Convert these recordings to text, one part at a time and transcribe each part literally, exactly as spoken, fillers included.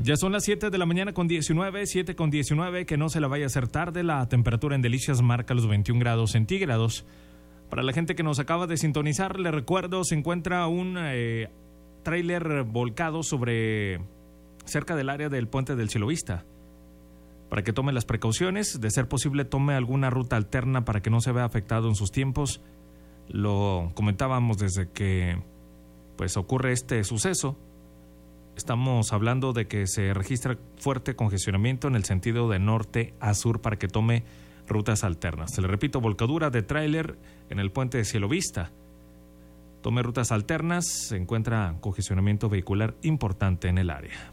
Ya son las siete de la mañana con diecinueve, siete con diecinueve, que no se la vaya a hacer tarde. La temperatura en Delicias marca los veintiún grados centígrados. Para la gente que nos acaba de sintonizar, le recuerdo, se encuentra un eh, tráiler volcado sobre cerca del área del puente del Cielovista. Para que tome las precauciones, de ser posible tome alguna ruta alterna para que no se vea afectado en sus tiempos. Lo comentábamos desde que pues ocurre este suceso. Estamos hablando de que se registra fuerte congestionamiento en el sentido de norte a sur para que tome rutas alternas. Se le repito, volcadura de tráiler en el puente de Cielovista. Tome rutas alternas, se encuentra congestionamiento vehicular importante en el área.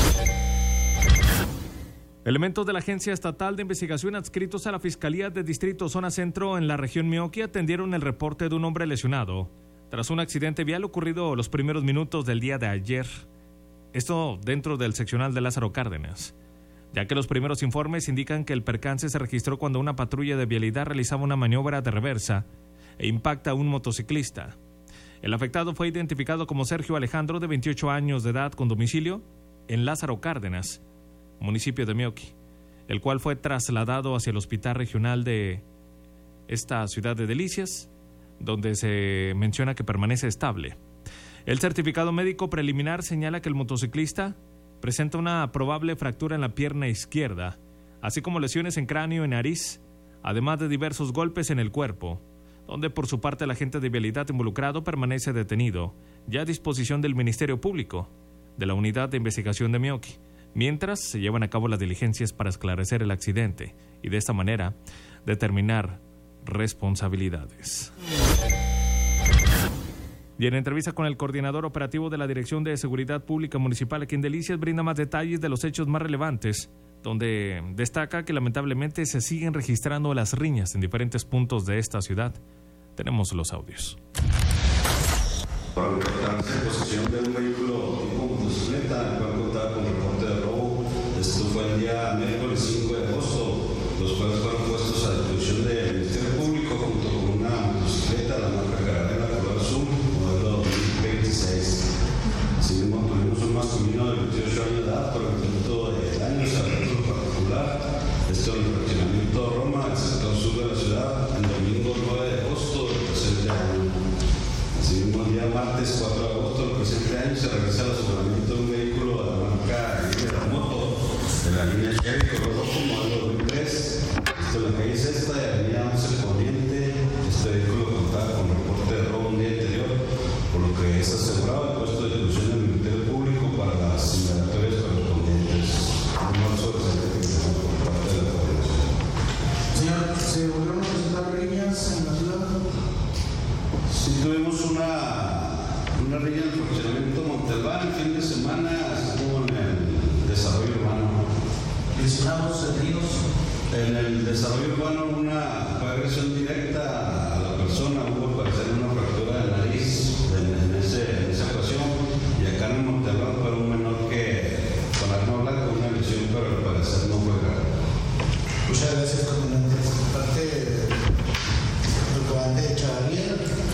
Elementos de la Agencia Estatal de Investigación adscritos a la Fiscalía de Distrito Zona Centro en la región Meoqui atendieron el reporte de un hombre lesionado tras un accidente vial ocurrido los primeros minutos del día de ayer. Esto dentro del seccional de Lázaro Cárdenas, ya que los primeros informes indican que el percance se registró cuando una patrulla de vialidad realizaba una maniobra de reversa e impacta a un motociclista. El afectado fue identificado como Sergio Alejandro, de veintiocho años de edad, con domicilio en Lázaro Cárdenas, municipio de Meoqui, el cual fue trasladado hacia el hospital regional de esta ciudad de Delicias, donde se menciona que permanece estable. El certificado médico preliminar señala que el motociclista presenta una probable fractura en la pierna izquierda, así como lesiones en cráneo y nariz, además de diversos golpes en el cuerpo, donde por su parte el agente de vialidad involucrado permanece detenido, ya a disposición del Ministerio Público, de la Unidad de Investigación de Meoqui, mientras se llevan a cabo las diligencias para esclarecer el accidente y de esta manera determinar responsabilidades. Y en entrevista con el coordinador operativo de la Dirección de Seguridad Pública Municipal aquí en Delicias, brinda más detalles de los hechos más relevantes, donde destaca que lamentablemente se siguen registrando las riñas en diferentes puntos de esta ciudad. Tenemos los audios. Por reportarse en posesión de un vehículo tipo motocicleta, el cual contaba con reporte de robo. Esto fue el día miércoles cinco de agosto, los cuales fueron puestos a disposición del Ministerio Público junto con una motocicleta, la marca Carabela color azul, modelo dos mil veintiséis. Asimismo, tuvimos un masculino de veintiocho años de edad por el delito de daños a vehículo particular. Esto en el fraccionamiento Roma, el sector sur de la ciudad, el domingo nueve de agosto del presente año. Asimismo, el día martes cuatro de agosto del presente año se realiza el aseguramiento de un vehículo de la marca de la moto de la línea Chevy color rojo, modelo dos mil tres. Esto es la calle Sexta de avenida once Poniente. Este vehículo contaba con reporte de robo un día anterior, por lo que es asegurado y puesto a disposición del Ministerio Público para las indagatorias correspondientes. Un marzo de certificación por parte de la Federación. Señor, ¿se volvieron a presentar riñas en la ciudad? Sí, tuvimos una, una riña en el fraccionamiento Montalbán el fin de semana, estuvo en el desarrollo urbano. ¿Lesionados, heridos? En el desarrollo urbano una fue agresión directa a la persona, hubo al parecer una fractura de nariz en, en, ese, en esa ocasión, y acá en Montalbán fue un menor que con arma blanca, una lesión, pero al parecer no fue grave. Muchas gracias, comandante. Parte del comandante Chavarría.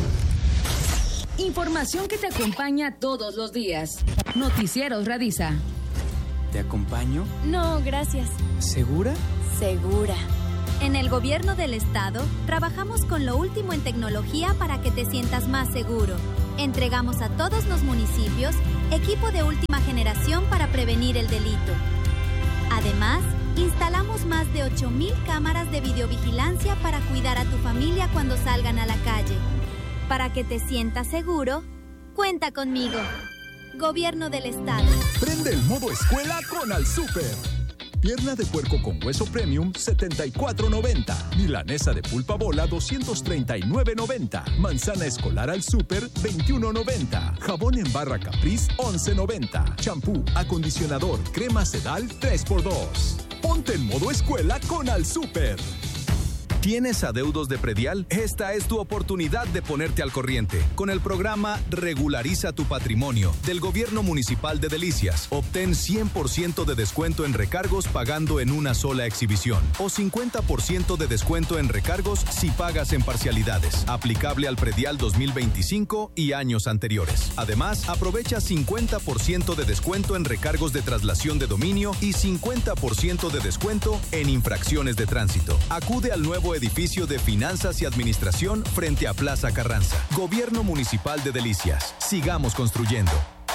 Información que te acompaña todos los días. Noticieros Radisa. ¿Te acompaño? No, gracias. ¿Segura? Segura. En el gobierno del estado, trabajamos con lo último en tecnología para que te sientas más seguro. Entregamos a todos los municipios equipo de última generación para prevenir el delito. Además, instalamos más de ocho mil cámaras de videovigilancia para cuidar a tu familia cuando salgan a la calle. Para que te sientas seguro, cuenta conmigo. Gobierno del Estado. Prende el modo escuela con Al Super. Pierna de puerco con hueso premium, setenta y cuatro noventa. Milanesa de pulpa bola, doscientos treinta y nueve noventa. Manzana escolar Al Super, veintiuno noventa. Jabón en barra Caprice, once noventa. Champú, acondicionador, crema Sedal, tres por dos. Ponte en modo escuela con Al Super. ¿Tienes adeudos de predial? Esta es tu oportunidad de ponerte al corriente. Con el programa Regulariza tu Patrimonio del Gobierno Municipal de Delicias, obtén cien por ciento de descuento en recargos pagando en una sola exhibición o cincuenta por ciento de descuento en recargos si pagas en parcialidades. Aplicable al predial dos mil veinticinco y años anteriores. Además, aprovecha cincuenta por ciento de descuento en recargos de traslación de dominio y cincuenta por ciento de descuento en infracciones de tránsito. Acude al nuevo edificio de Finanzas y Administración frente a Plaza Carranza. Gobierno Municipal de Delicias. Sigamos construyendo.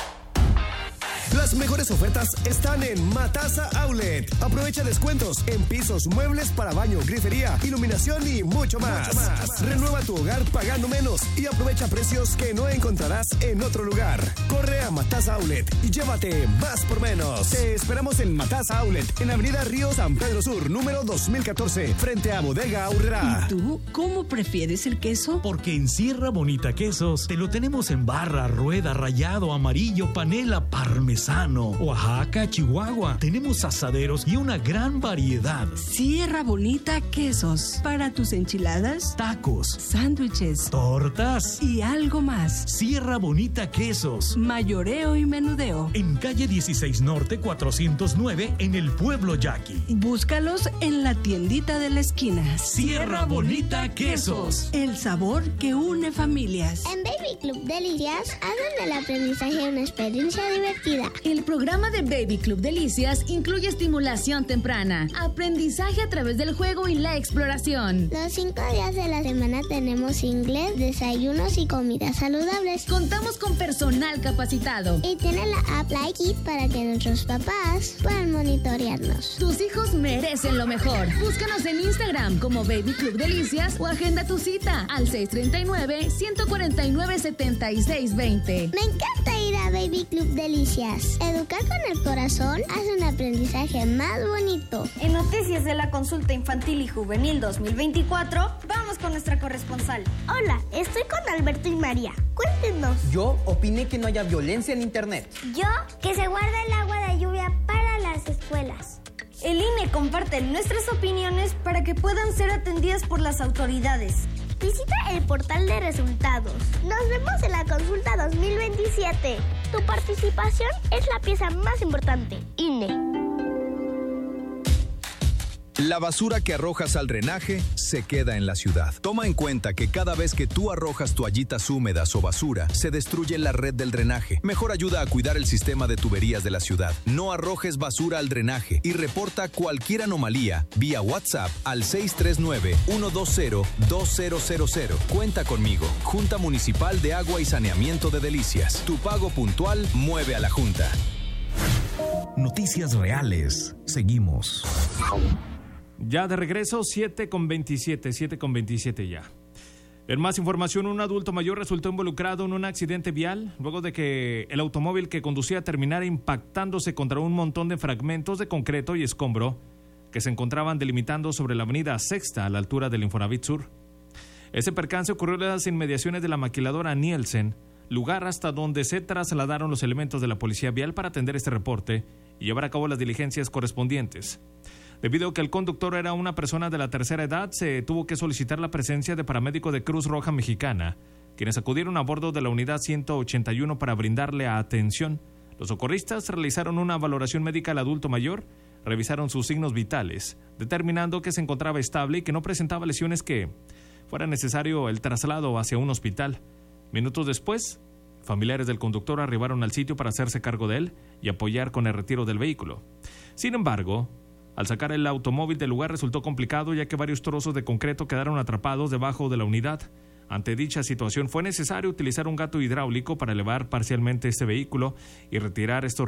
Las mejores ofertas están en Matasa Outlet. Aprovecha descuentos en pisos, muebles para baño, grifería, iluminación y mucho más. Mucho más. Renueva tu hogar pagando menos y aprovecha precios que no encontrarás en otro lugar. Corre a Matasa Outlet y llévate más por menos. Te esperamos en Matasa Outlet, en Avenida Río San Pedro Sur, número dos mil catorce, frente a Bodega Aurrera. ¿Y tú cómo prefieres el queso? Porque en Sierra Bonita Quesos te lo tenemos en barra, rueda, rallado, amarillo, panela, parmesano. Oaxaca, Chihuahua. Tenemos asaderos y una gran variedad. Sierra Bonita Quesos. Para tus enchiladas, tacos, sándwiches, tortas y algo más. Sierra Bonita Quesos. Mayoreo y menudeo. En calle dieciséis Norte cuatrocientos nueve en el Pueblo Yaqui. Búscalos en la tiendita de la esquina. Sierra Bonita Quesos. El sabor que une familias. En Baby Club Delicias hacen del aprendizaje una experiencia divertida. El programa de Baby Club Delicias incluye estimulación temprana, aprendizaje a través del juego y la exploración. Los cinco días de la semana tenemos inglés, desayunos y comidas saludables. Contamos con personal capacitado. Y tiene la app Like It para que nuestros papás puedan monitorearnos. Tus hijos merecen lo mejor. Búscanos en Instagram como Baby Club Delicias o agenda tu cita al seis tres nueve, uno cuatro nueve, siete seis dos cero. Me encanta ir a Baby Club Delicias. Educar con el corazón hace un aprendizaje más bonito. En noticias de la consulta infantil y juvenil dos mil veinticuatro, vamos con nuestra corresponsal. Hola, estoy con Alberto y María. Cuéntenos. Yo opiné que no haya violencia en internet. Yo, que se guarda el agua de lluvia para las escuelas. El I N E comparte nuestras opiniones para que puedan ser atendidas por las autoridades. Visita el portal de resultados. Nos vemos en la consulta dos mil veintisiete. Tu participación es la pieza más importante. I N E. La basura que arrojas al drenaje se queda en la ciudad. Toma en cuenta que cada vez que tú arrojas toallitas húmedas o basura, se destruye la red del drenaje. Mejor ayuda a cuidar el sistema de tuberías de la ciudad. No arrojes basura al drenaje y reporta cualquier anomalía vía WhatsApp al seis tres nueve, uno dos cero, dos cero cero cero. Cuenta conmigo. Junta Municipal de Agua y Saneamiento de Delicias. Tu pago puntual mueve a la Junta. Noticias reales. Seguimos. Ya de regreso, siete con veintisiete, siete con veintisiete ya. En más información, un adulto mayor resultó involucrado en un accidente vial luego de que el automóvil que conducía terminara impactándose contra un montón de fragmentos de concreto y escombro que se encontraban delimitando sobre la avenida Sexta a la altura del Infonavit Sur. Ese percance ocurrió en las inmediaciones de la maquiladora Nielsen, lugar hasta donde se trasladaron los elementos de la policía vial para atender este reporte y llevar a cabo las diligencias correspondientes. Debido a que el conductor era una persona de la tercera edad, se tuvo que solicitar la presencia de paramédicos de Cruz Roja Mexicana, quienes acudieron a bordo de la unidad ciento ochenta y uno para brindarle atención. Los socorristas realizaron una valoración médica al adulto mayor, revisaron sus signos vitales, determinando que se encontraba estable y que no presentaba lesiones que fuera necesario el traslado hacia un hospital. Minutos después, familiares del conductor arribaron al sitio para hacerse cargo de él y apoyar con el retiro del vehículo. Sin embargo, al sacar el automóvil del lugar resultó complicado, ya que varios trozos de concreto quedaron atrapados debajo de la unidad. Ante dicha situación fue necesario utilizar un gato hidráulico para elevar parcialmente este vehículo y retirar estos